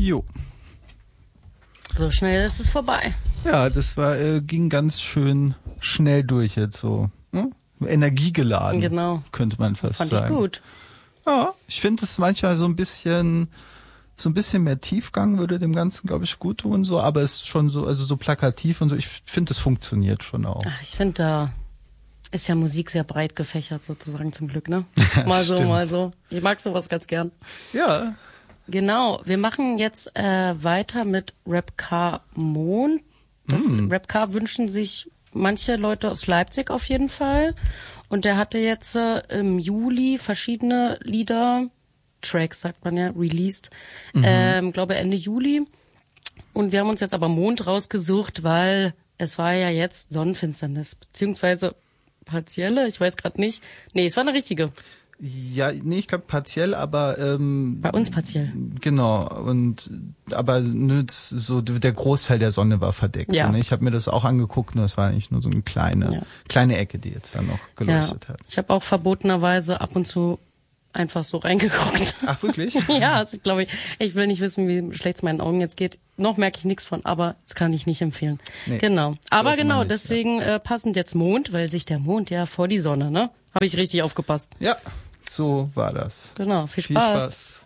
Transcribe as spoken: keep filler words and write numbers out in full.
Jo. So schnell ist es vorbei. Ja, das war äh, ging ganz schön schnell durch jetzt so. Hm? Energiegeladen, genau. könnte man fast Fand sagen. Fand ich gut. Ja, ich finde es manchmal so ein bisschen, so ein bisschen mehr Tiefgang würde dem Ganzen, glaube ich, gut tun, so, aber es ist schon so, also so plakativ und so, ich finde, es funktioniert schon auch. Ach, ich finde, da ist ja Musik sehr breit gefächert sozusagen zum Glück, ne? Mal so, Stimmt. mal so. Ich mag sowas ganz gern. Ja. Genau, wir machen jetzt äh, weiter mit Rapcar Mond. Das Mm. Rapcar wünschen sich manche Leute aus Leipzig auf jeden Fall. Und der hatte jetzt äh, im Juli verschiedene Lieder, Tracks sagt man ja, released, mhm. ähm, glaube Ende Juli. Und wir haben uns jetzt aber Mond rausgesucht, weil es war ja jetzt Sonnenfinsternis, beziehungsweise partielle, ich weiß gerade nicht. Nee, es war eine richtige. Ja, nee, ich glaube partiell, aber ähm, bei uns partiell. Genau, und aber ne, das, so der Großteil der Sonne war verdeckt. Ja. So, ne? Ich habe mir das auch angeguckt, nur es war eigentlich nur so eine kleine, ja. kleine Ecke, die jetzt dann noch geleuchtet ja. hat. Ich habe auch verbotenerweise ab und zu einfach so reingeguckt. Ach, wirklich? Ja, das glaube ich. Ich will nicht wissen, wie schlecht es meinen Augen jetzt geht. Noch merke ich nichts von, aber das kann ich nicht empfehlen. Nee, genau. Aber genau, nicht, deswegen ja. äh, passend jetzt Mond, weil sich der Mond ja vor die Sonne, ne? Habe ich richtig aufgepasst. Ja, so war das. Genau, viel Viel Spaß. Spaß.